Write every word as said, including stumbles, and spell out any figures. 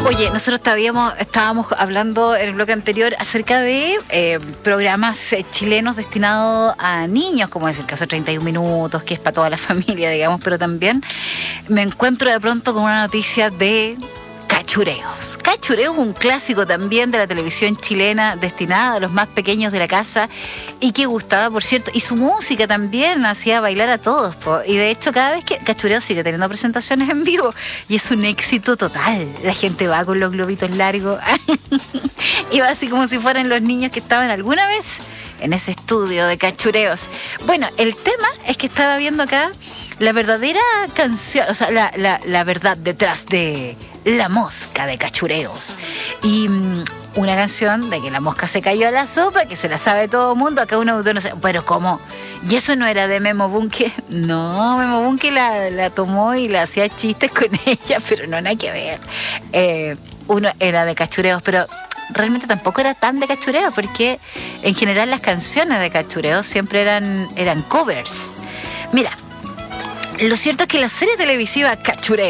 Oye, nosotros estábamos, estábamos hablando en el bloque anterior acerca de eh, programas eh, chilenos destinados a niños, como es el caso de treinta y un minutos, que es para toda la familia, digamos, pero también me encuentro de pronto con una noticia de Cachureos. Cachureos, un clásico también de la televisión chilena, destinada a los más pequeños de la casa y que gustaba, por cierto, y su música también hacía bailar a todos, po. Y de hecho cada vez que Cachureos sigue teniendo presentaciones en vivo y es un éxito total. La gente va con los globitos largos y va así como si fueran los niños que estaban alguna vez en ese estudio de Cachureos. Bueno, el tema es que estaba viendo acá la verdadera canción, o sea, la, la, la verdad detrás de La Mosca de Cachureos. Y um, una canción de que la mosca se cayó a la sopa, que se la sabe todo el mundo, acá uno no sé, pero ¿cómo? ¿Y eso no era de Memo Bunke? No, Memo Bunke la, la tomó y la hacía chistes con ella, pero no, nada que ver. Eh, uno era de Cachureos, pero realmente tampoco era tan de Cachureos, porque en general las canciones de Cachureos siempre eran, eran covers. Mira, lo cierto es que la serie televisiva Cachureos